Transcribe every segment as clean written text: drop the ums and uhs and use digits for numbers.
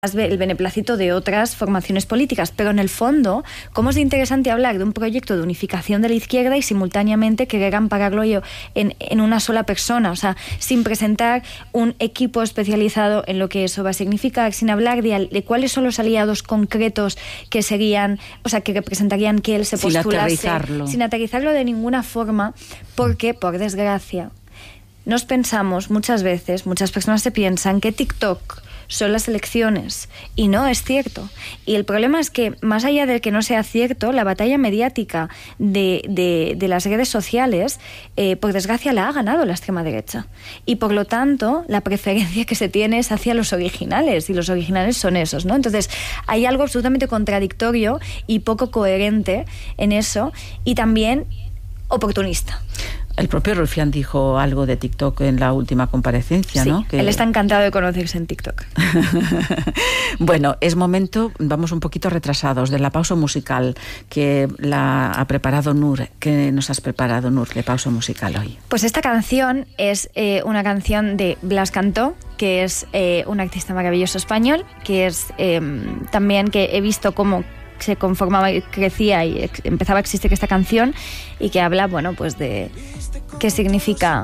el beneplácito de otras formaciones políticas, pero en el fondo, ¿cómo es interesante hablar de un proyecto de unificación de la izquierda y simultáneamente querer ampararlo en una sola persona? O sea, sin presentar un equipo especializado en lo que eso va a significar, sin hablar de cuáles son los aliados concretos que serían, o sea, que representarían que él se postulase. Sin aterrizarlo de ninguna forma, porque, por desgracia, nos pensamos muchas veces, muchas personas se piensan que TikTok son las elecciones, y no es cierto. Y el problema es que, más allá de que no sea cierto, la batalla mediática de las redes sociales, por desgracia, la ha ganado la extrema derecha. Y por lo tanto, la preferencia que se tiene es hacia los originales, y los originales son esos, ¿no? Entonces, hay algo absolutamente contradictorio y poco coherente en eso, y también oportunista. El propio Rufián dijo algo de TikTok en la última comparecencia, sí, ¿no? Él está encantado de conocerse en TikTok. Bueno, es momento, vamos un poquito retrasados, de la pausa musical que la ha preparado Nur. ¿Qué nos has preparado, Nur, de pausa musical hoy? Pues esta canción es una canción de Blas Cantó, que es un artista maravilloso español, que es también que he visto cómo se conformaba y crecía y empezaba a existir esta canción, y que habla, bueno, pues de qué significa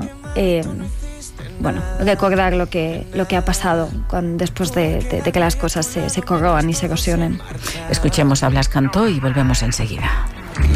recordar lo que ha pasado después de que las cosas se corroan y se erosionen. Escuchemos a Blas Cantó y volvemos enseguida.